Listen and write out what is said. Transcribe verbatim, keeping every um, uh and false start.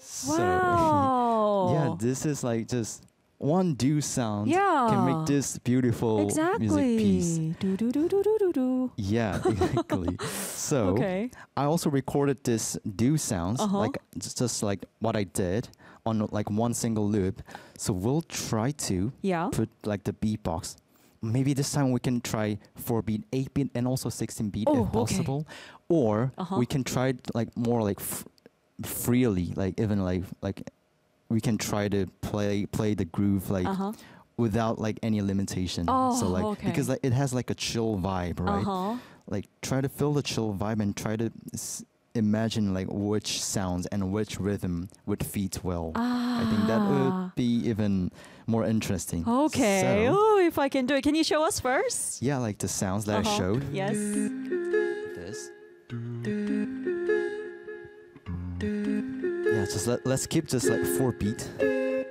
So Wow. yeah, this is like just one do sound Yeah. can make this beautiful Exactly. music piece. Do do do do do do do. Yeah, exactly. So Okay. I also recorded this do sounds Uh-huh. like just, just like what I did on like one single loop. So we'll try to Yeah. put like the beatbox. Maybe this time we can try four beat, eight beat, and also sixteen beat Oh, if okay. possible. Or Uh-huh. we can try it, like more like f- freely, like even like like we can try to play play the groove like Uh-huh. without like any limitation. Oh, so like okay. because like, it has like a chill vibe, right? Uh-huh. Like try to feel the chill vibe and try to s- imagine like which sounds and which rhythm would fit well. I think that Ah. would be even more interesting. Okay. So, Oh, if I can do it. Can you show us first? yeah, like the sounds that I Uh-huh. showed. Yes. This. Yeah, just let, let's keep just like four beat.